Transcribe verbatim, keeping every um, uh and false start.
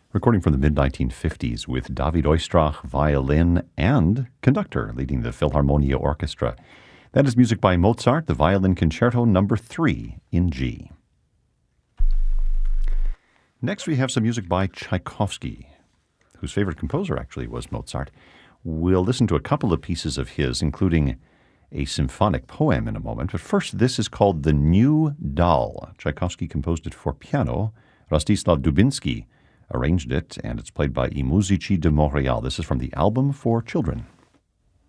recording from the mid nineteen fifties with David Oistrakh, violin, and conductor leading the Philharmonia Orchestra. That is music by Mozart, the Violin Concerto number three in G. Next we have some music by Tchaikovsky, whose favorite composer actually was Mozart. We'll listen to a couple of pieces of his, including a symphonic poem in a moment. But first, this is called The New Doll. Tchaikovsky composed it for piano. Rostislav Dubinsky arranged it, and it's played by I Musici de Montréal. This is from the album for children.